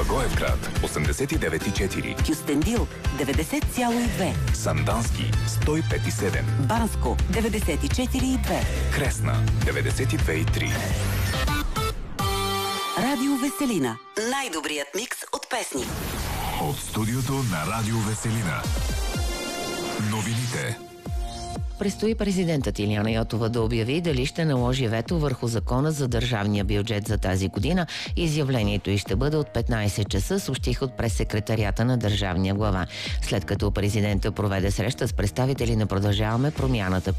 Благоевград 89,4, Кюстендил 90,2, Сандански 105,7, Банско 94,2, Кресна 92,3. Радио Веселина. Най-добрият микс от песни. От студиото на Радио Веселина. Новините. Предстои президентът Илияна Йотова да обяви дали ще наложи вето върху закона за държавния бюджет за тази година. Изявлението й ще бъде от 15 часа, съобщих от прес-секретарията на държавния глава. След като президента проведе среща с представители на Продължаваме промяната,